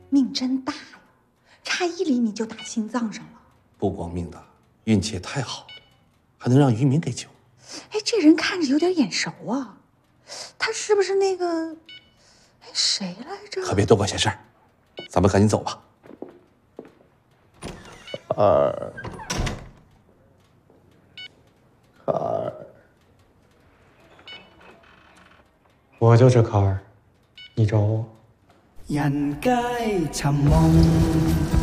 命真大呀，差1厘米就打心脏上了。 不光命大，运气也太好了，还能让渔民给救。 哎，这人看着有点眼熟啊，他是不是那个？哎，谁来着？ 可别多管闲事儿，咱们赶紧走吧。 卡尔，我就是卡尔，你找我。 人皆尋夢。